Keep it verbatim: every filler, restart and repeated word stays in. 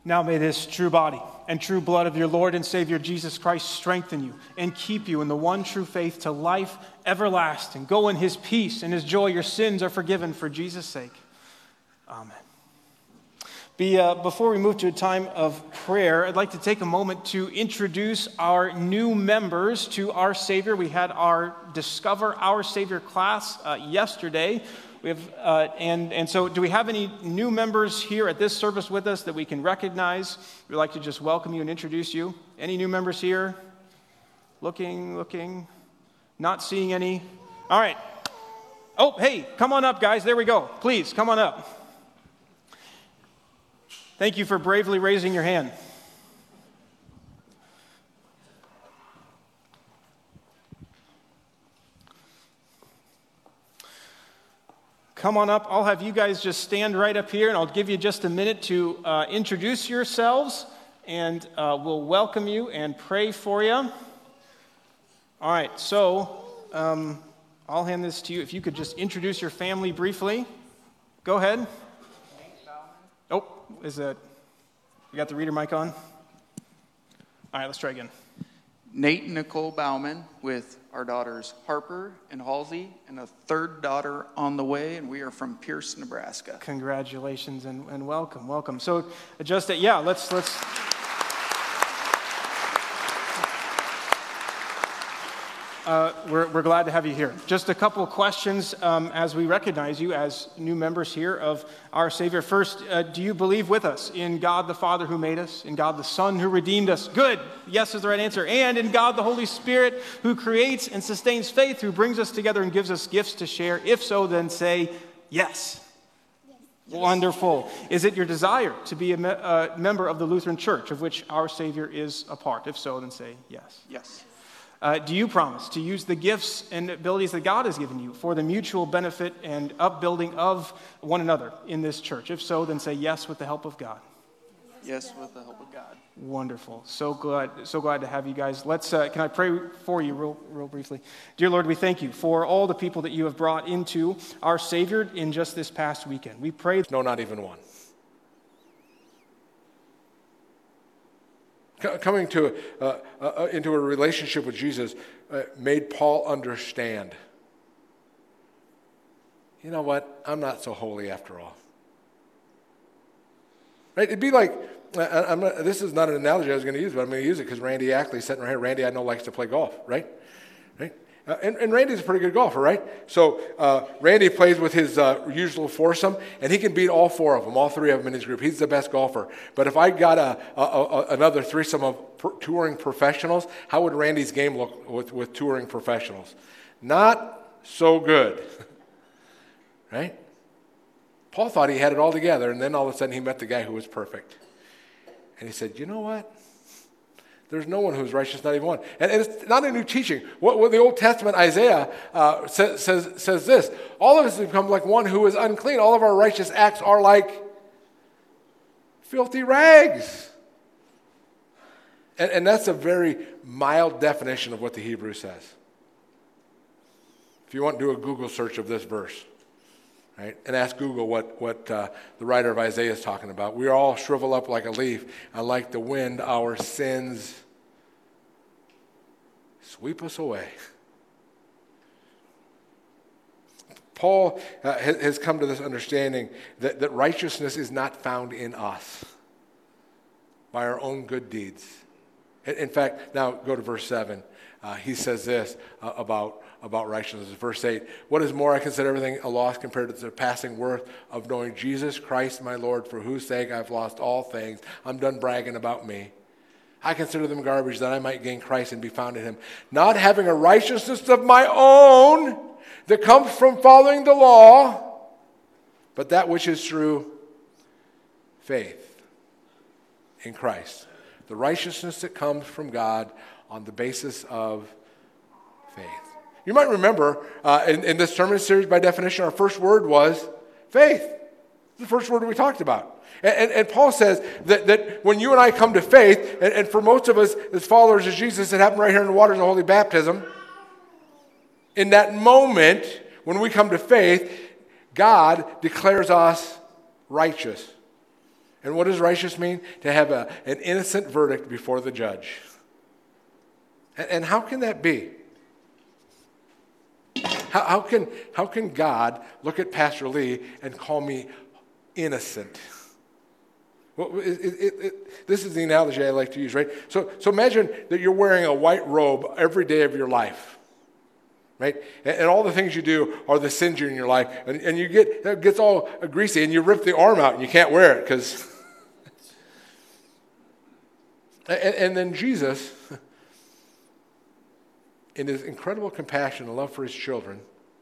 Now may this true body and true blood of your Lord and Savior Jesus Christ strengthen you and keep you in the one true faith to life everlasting. Go in his peace and his joy. Your sins are forgiven for Jesus' sake. Amen. Be, uh, before we move to a time of prayer, I'd like to take a moment to introduce our new members to Our Savior. We had our Discover Our Savior class uh, yesterday. We have, uh, and, and so do we have any new members here at this service with us that we can recognize? We'd like to just welcome you and introduce you. Any new members here? Looking, looking, not seeing any. All right. Oh, hey, come on up, guys. There we go. Please, come on up. Thank you for bravely raising your hand. Come on up. I'll have you guys just stand right up here, and I'll give you just a minute to uh, introduce yourselves, and uh, we'll welcome you and pray for you. All right, so um, I'll hand this to you. If you could just introduce your family briefly. Go ahead. Oh, is that, you got the reader mic on? All right, let's try again. Nate and Nicole Bauman with our daughters Harper and Halsey, and a third daughter on the way, and we are from Pierce, Nebraska. Congratulations and, and welcome, welcome. So just, uh, yeah, let's, let's. Uh, we're, we're glad to have you here. Just a couple of questions um, as we recognize you as new members here of Our Savior. First, uh, do you believe with us in God the Father who made us, in God the Son who redeemed us? Good. Yes is the right answer. And in God the Holy Spirit who creates and sustains faith, who brings us together and gives us gifts to share? If so, then say yes. Yes. Wonderful. Is it your desire to be a me- uh, member of the Lutheran Church, of which Our Savior is a part? If so, then say yes. Yes. Uh, do you promise to use the gifts and abilities that God has given you for the mutual benefit and upbuilding of one another in this church? If so, then say yes with the help of God. Yes, with the help of God. Wonderful. So glad, so glad to have you guys. Let's. Uh, can I pray for you real, real briefly? Dear Lord, we thank you for all the people that you have brought into Our Savior in just this past weekend. We pray. No, not even one. Coming to uh, uh, into a relationship with Jesus uh, made Paul understand, you know what, I'm not so holy after all. Right? It'd be like, I, I'm not, this is not an analogy I was going to use, but I'm going to use it because Randy Ackley's sitting right here. Randy, I know, likes to play golf, right? Right? Uh, and, and Randy's a pretty good golfer, right? So uh, Randy plays with his uh, usual foursome, and he can beat all four of them, all three of them in his group. He's the best golfer. But if I got a, a, a, another threesome of per- touring professionals, how would Randy's game look with, with touring professionals? Not so good, right? Paul thought he had it all together, and then all of a sudden he met the guy who was perfect. And he said, you know what? There's no one who's righteous, not even one. And, and it's not a new teaching. What, what the Old Testament, Isaiah, uh, says, says, says this. All of us have become like one who is unclean. All of our righteous acts are like filthy rags. And, and that's a very mild definition of what the Hebrew says. If you want, do a Google search of this verse. Right? And ask Google what, what uh, the writer of Isaiah is talking about. We all shrivel up like a leaf, and like the wind, our sins sweep us away. Paul uh, has come to this understanding that, that righteousness is not found in us by our own good deeds. In, in fact, now go to verse seven. Uh, he says this uh, about, about righteousness. Verse eight, what is more, I consider everything a loss compared to the surpassing worth of knowing Jesus Christ my Lord, for whose sake I've lost all things. I'm done bragging about me. I consider them garbage that I might gain Christ and be found in him, not having a righteousness of my own that comes from following the law, but that which is through faith in Christ. The righteousness that comes from God on the basis of faith. You might remember uh, in, in this sermon series, by definition, our first word was faith. The first word we talked about. And, and, and Paul says that, that when you and I come to faith, and, and for most of us as followers of Jesus, it happened right here in the waters of holy baptism. In that moment, when we come to faith, God declares us righteous. And what does righteous mean? To have a, an innocent verdict before the judge. And, and how can that be? How, how can, how can God look at Pastor Lee and call me innocent? Well, it, it, it, this is the analogy I like to use, right? So, so imagine that you're wearing a white robe every day of your life, right? And, and all the things you do are the sins in your life, and, and you get it gets all greasy, and you rip the arm out, and you can't wear it because. and, and then Jesus, in his incredible compassion and love for his children,